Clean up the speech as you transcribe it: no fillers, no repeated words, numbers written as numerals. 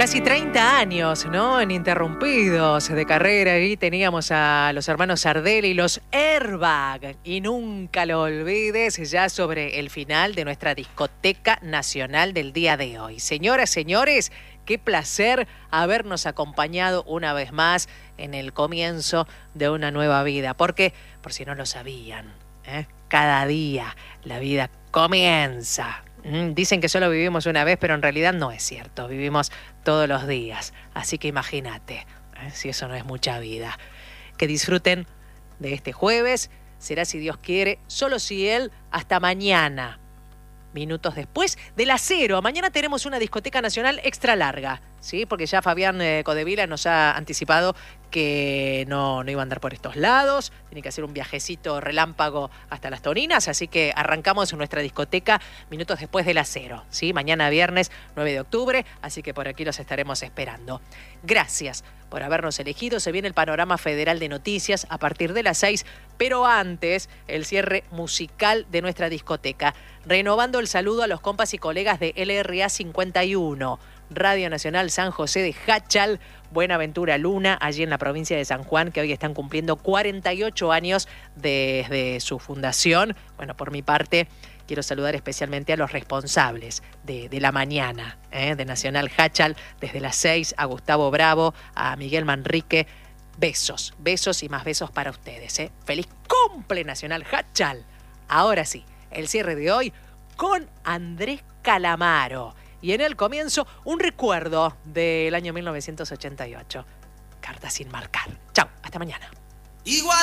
Casi 30 años, ¿no? Ininterrumpidos de carrera. Y teníamos a los hermanos Sardelli y los Airbag. Y nunca lo olvides, ya sobre el final de nuestra discoteca nacional del día de hoy. Señoras, señores, qué placer habernos acompañado una vez más en el comienzo de una nueva vida. Porque, por si no lo sabían, cada día la vida comienza. Dicen que solo vivimos una vez, pero en realidad no es cierto. Vivimos todos los días. Así que imagínate, si eso no es mucha vida. Que disfruten de este jueves. Será, si Dios quiere, solo si Él, hasta mañana. Minutos después de las 0. Mañana tenemos una discoteca nacional extra larga, ¿sí? Porque ya Fabián Codevila nos ha anticipado que no iba a andar por estos lados. Tiene que hacer un viajecito relámpago hasta Las Toninas, así que arrancamos nuestra discoteca minutos después de las 0, ¿sí? Mañana viernes 9 de octubre, así que por aquí los estaremos esperando. Gracias por habernos elegido. Se viene el panorama federal de noticias a partir de las 6, pero antes el cierre musical de nuestra discoteca. Renovando el saludo a los compas y colegas de LRA 51, Radio Nacional San José de Jáchal, Buenaventura Luna, allí en la provincia de San Juan, que hoy están cumpliendo 48 años desde su fundación. Bueno, por mi parte, quiero saludar especialmente a los responsables de la mañana, de Nacional Jáchal, desde las 6, a Gustavo Bravo, a Miguel Manrique. Besos, besos y más besos para ustedes. ¡Feliz cumple, Nacional Jáchal! Ahora sí, el cierre de hoy con Andrés Calamaro. Y en el comienzo, un recuerdo del año 1988. Carta sin marcar. Chau, hasta mañana. Igual.